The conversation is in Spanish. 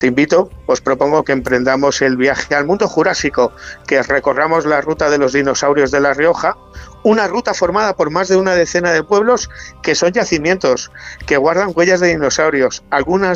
Te invito, os propongo que emprendamos el viaje al mundo jurásico, que recorramos la ruta de los dinosaurios de La Rioja, una ruta formada por más de una decena de pueblos que son yacimientos, que guardan huellas de dinosaurios, algunas